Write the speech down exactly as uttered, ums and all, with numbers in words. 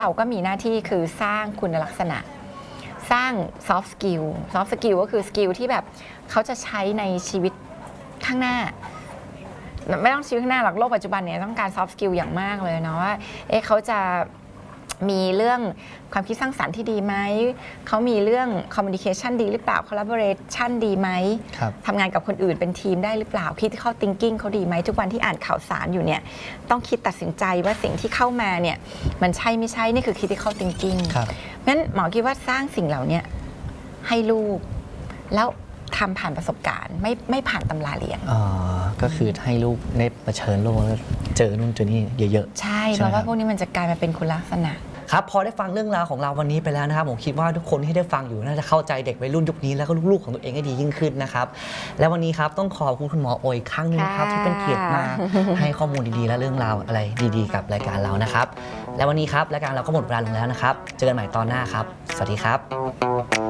เราก็มีหน้าที่คือสร้างคุณลักษณะสร้าง soft skill soft skill ก็คือสกิลที่แบบเขาจะใช้ในชีวิตข้างหน้าไม่ต้องชีวิตข้างหน้าหรอกโลกปัจจุบันเนี่ยต้องการ soft skill อย่างมากเลยเนาะว่าเอ๊ะเขาจะมีเรื่องความคิดสร้างสรรค์ที่ดีไหมเขามีเรื่อง communication ดีหรือเปล่า collaboration ดีไหมทำงานกับคนอื่นเป็นทีมได้หรือเปล่า critical thinking เขาดีไหมทุกวันที่อ่านข่าวสารอยู่เนี่ยต้องคิดตัดสินใจว่าสิ่งที่เข้ามาเนี่ยมันใช่ไม่ใช่นี่คือ critical thinking งั้นหมอคิดว่าสร้างสิ่งเหล่านี้ให้ลูกแล้วทำผ่านประสบการณ์ไม่ไม่ผ่านตำราเรียนอ๋อก็คือให้ลูกได้เผชิญโลกแล้วเจอนู่นเจอนี่เยอะๆใช่เพราะว่าพวกนี้มันจะกลายมาเป็นคุณลักษณะครับพอได้ฟังเรื่องราวของเราวันนี้ไปแล้วนะครับผมคิดว่าทุกคนที่ได้ฟังอยู่น่าจะเข้าใจเด็กวัยรุ่นยุคนี้แล้วก็ลูกๆของตัวเองให้ดียิ่งขึ้นนะครับและวันนี้ครับต้องขอบคุณคุณหมอโอยครั้งนึงครับที่เป็นเกียรติมาให้ข้อมูลดีๆและเรื่องราวอะไรดีๆกับรายการเรานะครับและวันนี้ครับรายการเราก็หมดเวลาลงแล้วนะครับเจอกันใหม่ตอนหน้าครับสวัสดีครับ